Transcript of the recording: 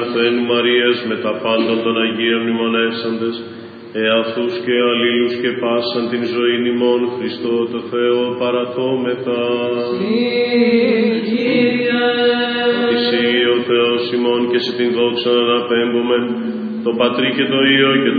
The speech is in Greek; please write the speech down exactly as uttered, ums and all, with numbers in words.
παρθένου Μαρίας με τα πάντων των Αγίων μνημονεύσαντες, εαυτούς και αλλήλους και πάσαν την ζωήν ημών Χριστό το Θεό παρατώμεθα. Εσύ ο Θεός ημών και σε την δόξα αναπέμπομεν, το Πατρί και το Υιό και